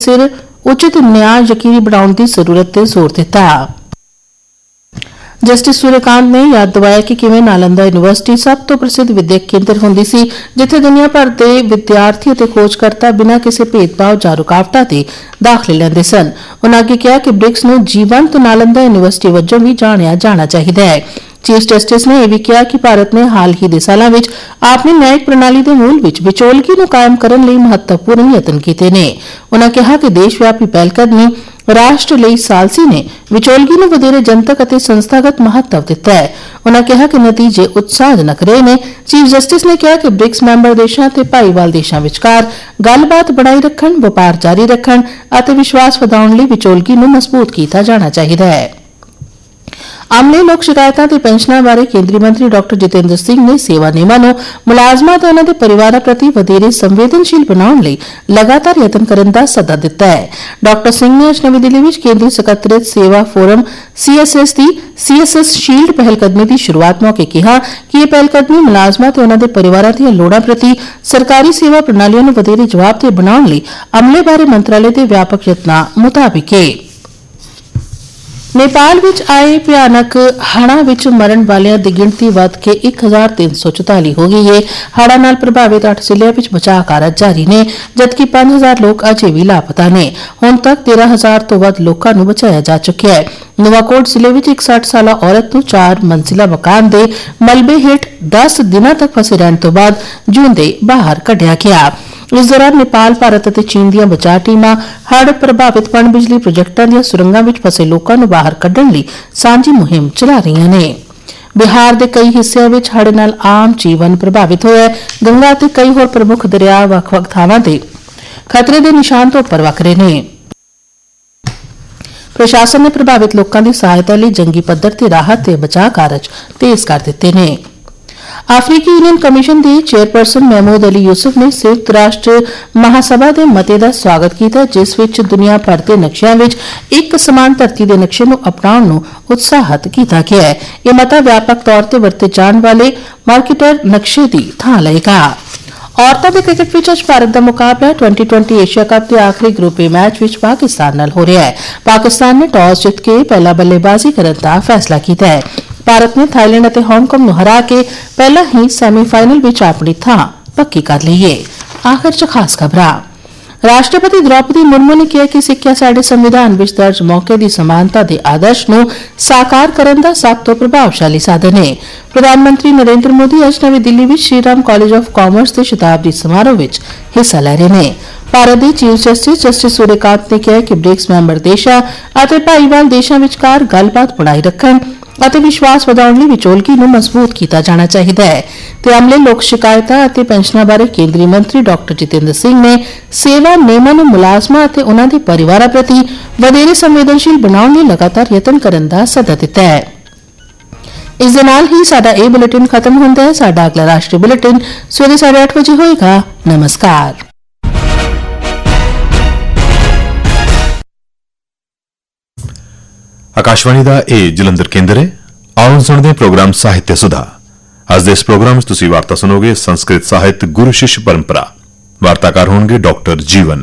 सिर उचित न्याय यकीनी बनाने की जरूरत पर जोर दिता। जस्टिस सूर्यकांत ने याद दिवाया कि किवें नालंदा यूनीवर्सिटी सब तो प्रसिद्ध विद्यक केंद्र हुंदी सी जिथे दुनिया भर के विद्यार्थी और खोजकर्ता बिना किसी भेदभाव या रुकावटां ते दाखले लैंदे सन। उन्होंने अगे कहा कि ब्रिक्स नूं जीवंत नालंदा यूनीवर्सिटी वजों भी जाणिया जाना चाहिए है। चीफ जस्टिस ने यह भी कहा कि भारत ने हाल ही दे सालां विच अपनी न्यायिक प्रणाली के मूल विच विचोलगी नूं कायम करन लई महत्वपूर्ण यतन कीते ने। उन्होंने कहा कि देशव्यापी पहलकदमी राष्ट्र ਲਈ सालसी ने विचोलगी ਨੂੰ ਵਧੇਰੇ ਜਨਤਕ ਅਤੇ ਸੰਸਥਾਗਤ महत्व ਦਿੱਤਾ ਹੈ। ਉਨ੍ਹਾਂ ਕਿਹਾ ਕਿ ਨਤੀਜੇ ਉਤਸ਼ਾਹਜਨਕ ਰਹੇ ਨੇ। ਚੀਫ ਜਸਟਿਸ ਨੇ ਕਿਹਾ ਕਿ ਬ੍ਰਿਕਸ ਮੈਂਬਰ ਦੇਸ਼ਾਂ ਤੇ ਭਾਈਵਾਲ ਦੇਸ਼ਾਂ ਵਿਚਕਾਰ ਗੱਲਬਾਤ ਬਣਾਈ ਰੱਖਣ, ਵਪਾਰ ਜਾਰੀ ਰੱਖਣ ਅਤੇ ਵਿਸ਼ਵਾਸ ਵਧਾਉਣ ਲਈ ਵਿਚੋਲਗੀ ਨੂੰ ਮਜ਼ਬੂਤ ਕੀਤਾ ਜਾਣਾ ਚਾਹੀਦਾ ਹੈ। अमले लोक शिकायतां ते पेंशनां बारे केंद्रीय मंत्री डॉ जितेंद्र सिंह ने सेवा नियमां नूं मुलाजमां ते उन्हां दे परिवारां प्रति वधेरे संवेदनशील बनाउण लई लगातार यतन करन दा सद्दा दित्ता है। डॉ सिंह ने अज नवीं दिल्ली विच केंद्रीय सकत्तरेत सेवा फोरम CSS दी CSS शील्ड पहलकदमी की शुरुआत मौके कहा कि यह पहलकदमी मुलाजमां ते उन्हां दे परिवारां दीआं लोड़ां प्रति सरकारी सेवा प्रणालियां नूं वधेरे जवाबदेह बनाउण लई अमले बारे मंत्रालय दे व्यापक यत्नां मुताबिक है। नेपाल विच आए भयानक हड़ां विच मरण वालियां दी गिणती वध के 1344 हो गई है। हड़ां नाल प्रभावित 8 जिलिਆਂ विच बचाव कार्य जारी ने जबकि 5000 लोग अजे भी लापता ने। हुण तक 13000 तो वध लोकां नूं बचाया जा चुक्या है। नोवाकोट जिले विच एक 60 साला औरत नूं 4 मंजिला मकान दे मलबे हेठ 10 दिनां तक फसे रहण तो बाद जूंदे बाहर कढिया गया। इस दौरान नेपाल, भारत और चीन दी बचाव टीमां हड़ प्रभावित पणबिजली प्रोजेक्टां दी सुरंगां विच फसे लोकां नूं बाहर कढण लई सांझी मुहिम चला रहीआं ने। बिहार के कई हिस्सों में हड़ नाल आम जीवन प्रभावित होया है। गंगा ते कई होर प्रमुख दरिया वख-वख थावां ते खतरे दे निशान तो उपर वख रहे ने। प्रशासन ने प्रभावित लोगों की सहायता लिए जंगी पद्धर ते राहत ते बचाव कार्य तेज कर दिते ने। अफ्रीकी यूनियन कमीशन के चेयरपर्सन महमूद अली यूसुफ ने संयुक्त राष्ट्र महासभा के मते का स्वागत किया जिस विच दुनिया भर के नक्शियां विच एक समान धरती के नक्शे नूं अपनाउण नूं उत्साहित किया गया है। यह मता व्यापक तौर पर वरते जाने वाले मार्केटर नक्शे की थां लएगा। औरतों के क्रिकेट विच अज भारत का मुकाबला 2020 एशिया कप के आखिरी group A match which Pakistan नाल हो रहा है। पाकिस्तान ने टॉस जीत के पहला बल्लेबाजी करने का फैसला किया है। भारत ने थाईलैंड और हांगकांग नूं हरा के पहला ही सैमीफाइनल विच अपनी थां पक्की कर ली है। आखिर च खास खबरां। राष्ट्रपति द्रौपदी मुर्मू ने कहा कि सिक्ख्या साडे संविधान विच दर्ज मौके की समानता के आदर्श नूं साकार करने का सब तो प्रभावशाली साधन है। प्रधानमंत्री नरेंद्र मोदी अज नवीं दिल्ली विच श्रीराम कॉलेज ऑफ कॉमर्स के शताब्दी समारोह विच हिस्सा ले रहे हैं। भारत के चीफ जस्टिस सूर्यकांत ने कहा कि ब्रिक्स मैंबर देशां अते भाईवाल देशां विचकार गलबात बनाई रखण ਅਤੇ विश्वास ਵਧਾਉਣ ਲਈ ਵਿਚੋਲਗੀ ਨੂੰ मजबूत किया जाना चाहिए है। ਤੇ ਅਮਲੇ लोक शिकायतां ਅਤੇ ਪੈਨਸ਼ਨਾਂ ਬਾਰੇ ਕੇਂਦਰੀ ਮੰਤਰੀ डॉ जितेंद्र सिंह ने सेवा नियमां ਨੂੰ ਮੁਲਾਜ਼ਮਾਂ ਅਤੇ ਉਨ੍ਹਾਂ ਦੇ ਪਰਿਵਾਰਾਂ ਪ੍ਰਤੀ ਵਧੇਰੇ ਸੰਵੇਦਨਸ਼ੀਲ ਬਣਾਉਣ ਲਈ लगातार ਯਤਨ ਕਰਨ ਦਾ ਸੱਦਾ ਦਿੱਤਾ ਹੈ। इस दे नाल ही साडा ਇਹ बुलेटिन खत्म ਹੁੰਦਾ है। साडा अगला राष्ट्रीय बुलेटिन सवेरे 8:30 बजे होएगा। नमस्कार। आकाशवाणी का यह जलंधर केंद्र है। आओ सुनते प्रोग्राम साहित्य सुधा। अज दे इस प्रोग्राम तुसी वार्ता सुनोगे संस्कृत साहित्य गुरु शिष्य परंपरा। वार्ताकार होंगे डॉक्टर जीवन।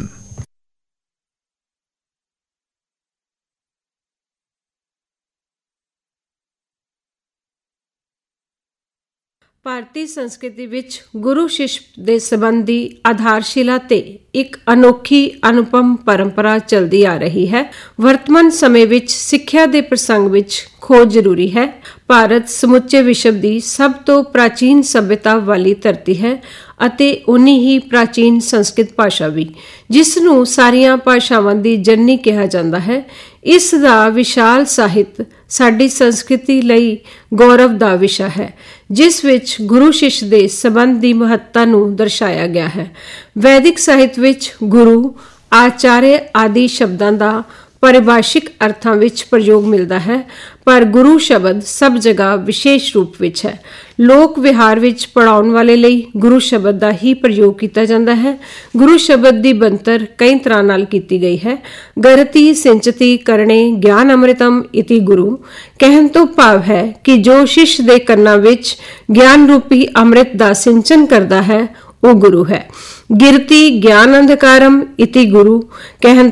ਭਾਰਤੀ ਸੰਸਕ੍ਰਿਤੀ ਵਿੱਚ ਗੁਰੂ ਸ਼ਿਸ਼ ਦੇ ਸੰਬੰਧ ਦੀ ਆਧਾਰਸ਼ਿਲਾ ਤੇ ਇੱਕ ਅਨੋਖੀ ਅਨੁਪਮ ਪਰੰਪਰਾ ਚਲਦੀ ਆ ਰਹੀ ਹੈ। ਵਰਤਮਾਨ ਸਮੇਂ ਵਿੱਚ ਸਿੱਖਿਆ ਦੇ ਪ੍ਰਸੰਗ ਵਿੱਚ ਖੋਜ ਜ਼ਰੂਰੀ ਹੈ। ਭਾਰਤ ਸਮੁੱਚੇ ਵਿਸ਼ਵ ਦੀ ਸਭ ਤੋਂ ਪ੍ਰਾਚੀਨ ਸਭਿਅਤਾ ਵਾਲੀ ਧਰਤੀ ਹੈ ਅਤੇ ਉਨੀ ਹੀ ਪ੍ਰਾਚੀਨ ਸੰਸਕ੍ਰਿਤ ਭਾਸ਼ਾ ਵੀ, ਜਿਸ ਨੂੰ ਸਾਰੀਆਂ ਭਾਸ਼ਾਵਾਂ ਦੀ ਜਨਨੀ ਕਿਹਾ ਜਾਂਦਾ ਹੈ। ਇਸ ਦਾ ਵਿਸ਼ਾਲ ਸਾਹਿਤ ਸਾਡੀ ਸੰਸਕ੍ਰਿਤੀ ਲਈ ਗੌਰਵ ਦਾ ਵਿਸ਼ਾ ਹੈ, ਜਿਸ ਵਿੱਚ ਗੁਰੂ ਸ਼ਿਸ਼ ਦੇ ਸੰਬੰਧ ਦੀ ਮਹੱਤਤਾ ਨੂੰ ਦਰਸਾਇਆ ਗਿਆ ਹੈ। ਵੈਦਿਕ ਸਾਹਿਤ ਵਿੱਚ ਗੁਰੂ, ਆਚਾर्य ਆਦਿ ਸ਼ਬਦਾਂ ਦਾ ਪਰਿਭਾਸ਼ਿਕ ਅਰਥਾਂ ਵਿੱਚ ਪ੍ਰਯੋਗ ਮਿਲਦਾ ਹੈ, ਪਰ ਗੁਰੂ ਸ਼ਬਦ ਸਭ ਜਗ੍ਹਾ ਵਿਸ਼ੇਸ਼ ਰੂਪ ਵਿੱਚ ਹੈ। ਲੋਕ ਵਿਹਾਰ ਵਿੱਚ ਪੜਾਉਣ ਵਾਲੇ ਲਈ ਗੁਰੂ ਸ਼ਬਦ ਦਾ ਹੀ ਪ੍ਰਯੋਗ ਕੀਤਾ ਜਾਂਦਾ ਹੈ। ਗੁਰੂ ਸ਼ਬਦ ਦੀ ਬਣਤਰ ਕਈ ਤਰ੍ਹਾਂ ਨਾਲ ਕੀਤੀ ਗਈ ਹੈ। ਗਰਤੀ ਸਿੰਚਤੀ ਕਰਣੇ ਗਿਆਨ ਅੰਮ੍ਰਿਤਮ ਇਤੀ ਗੁਰੂ ਕਹਿਣ ਤੋਂ ਭਾਵ ਹੈ ਕਿ ਜੋ ਸ਼ਿਸ਼ ਦੇ ਕੰਨਾਂ ਵਿੱਚ ਗਿਆਨ ਰੂਪੀ ਅੰਮ੍ਰਿਤ ਦਾ ਸਿੰਚਨ ਕਰਦਾ ਹੈ ਉਹ ਗੁਰੂ ਹੈ। ਗਿਰਤੀ ਗਿਆਨ ਅੰਧਕਾਰਮ ਇਤੀ ਗੁਰੂ ਕਹਿਣ